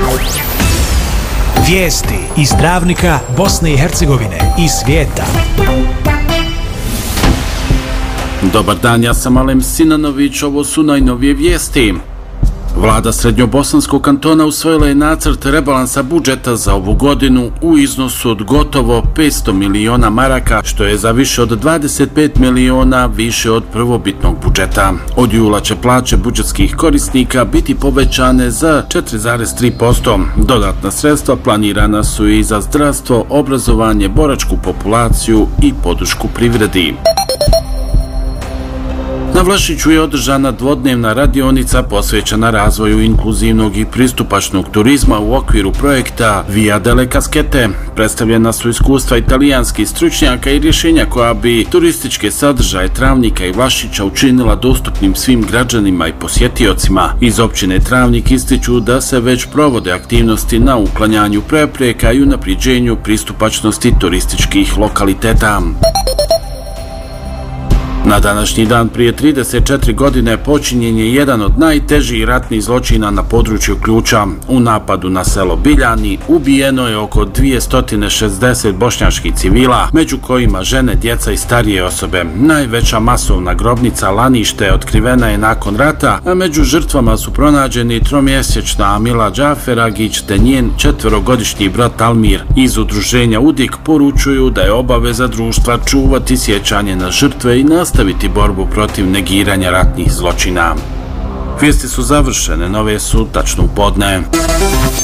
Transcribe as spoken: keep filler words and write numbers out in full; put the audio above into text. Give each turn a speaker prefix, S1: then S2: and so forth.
S1: Vijesti iz Travnika, Bosne i Hercegovine i svijeta.
S2: Dobar dan, ja sam Alem Sinanović, ovo su najnovije vijesti. Vlada Srednjobosanskog kantona usvojila je nacrt rebalansa budžeta za ovu godinu u iznosu od gotovo petsto miliona maraka, što je za više od dvadeset pet miliona više od prvobitnog budžeta. Od jula će plaće budžetskih korisnika biti povećane za četiri zarez tri posto. Dodatna sredstva planirana su i za zdravstvo, obrazovanje, boračku populaciju i podršku privredi. Na Vlašiću je održana dvodnevna radionica posvećena razvoju inkluzivnog i pristupačnog turizma u okviru projekta Via delle Caschette. Predstavljena su iskustva italijanskih stručnjaka i rješenja koja bi turističke sadržaje Travnika i Vlašića učinila dostupnim svim građanima i posjetiocima. Iz općine Travnik ističu da se već provode aktivnosti na uklanjanju prepreka i unapređenju pristupačnosti turističkih lokaliteta. Na današnji dan prije trideset četiri godine počinjen je jedan od najtežih ratnih zločina na području Ključa. U napadu na selo Biljani ubijeno je oko dvjesto šezdeset bošnjačkih civila, među kojima žene, djeca i starije osobe. Najveća masovna grobnica Lanište otkrivena je nakon rata, a među žrtvama su pronađeni tromjesečna Amila Džaferagić te njen četverogodišnji brat Almir. Iz udruženja Udik poručuju da je obaveza društva čuvati sjećanje na žrtve i nastaviti borbu protiv negiranja ratnih zločina. Vijesti su završene, nove su tačno u podne.